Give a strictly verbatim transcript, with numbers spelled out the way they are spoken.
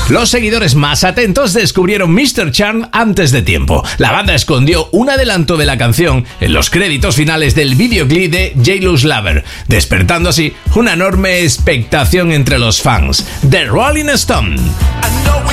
Los seguidores más atentos descubrieron míster Charm antes de tiempo. La banda escondió un adelanto de la canción en los créditos finales del videoclip de J-Lo's Lover, despertando así una enorme expectación entre los fans. The Rolling Stone.